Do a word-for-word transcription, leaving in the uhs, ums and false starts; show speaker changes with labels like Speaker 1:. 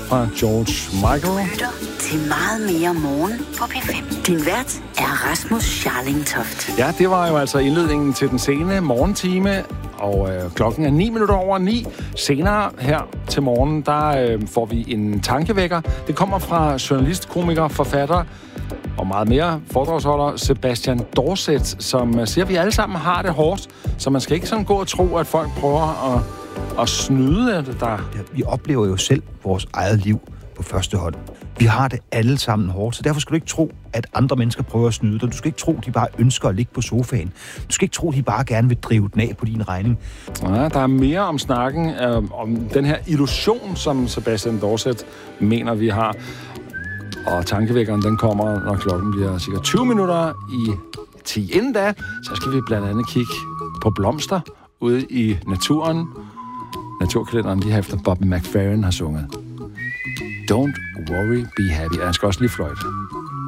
Speaker 1: fra George Michael.
Speaker 2: Lytter til meget mere morgen på P fem. Din vært er Rasmus Scharlingtoft.
Speaker 1: Ja, det var jo altså indledningen til den sene morgentime, og øh, klokken er ni minutter over ni. Senere her til morgen, der øh, får vi en tankevækker. Det kommer fra journalist, komiker, forfatter og meget mere foredragsholder Sebastian Dorset, som siger, at vi alle sammen har det hårdt, så man skal ikke sådan gå og tro, at folk prøver at, at snyde af det der.
Speaker 3: Ja, vi oplever jo selv vores eget liv på første hånd. Vi har det alle sammen hårdt, så derfor skal du ikke tro, at andre mennesker prøver at snyde dig. Du skal ikke tro, at de bare ønsker at ligge på sofaen. Du skal ikke tro, at de bare gerne vil drive den af på din regning.
Speaker 1: Ja, der er mere om snakken, øh, om den her illusion, som Sebastian Dorset mener, vi har. Og tankevækkeren, den kommer, når klokken bliver cirka tyve minutter i ti. Inden da, så skal vi blandt andet kigge på blomster ude i naturen. Naturkalenderen lige efter Bob McFerrin har sunget. Don't worry, be happy. Jeg skal også lige fløjte.